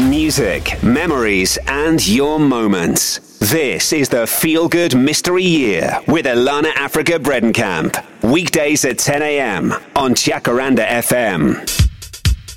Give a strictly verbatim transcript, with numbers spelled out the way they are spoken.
Music, memories, and your moments. This is the Feel Good Mystery Year with Ilana Africa Bredenkamp. Weekdays at ten a.m. on Jacaranda F M.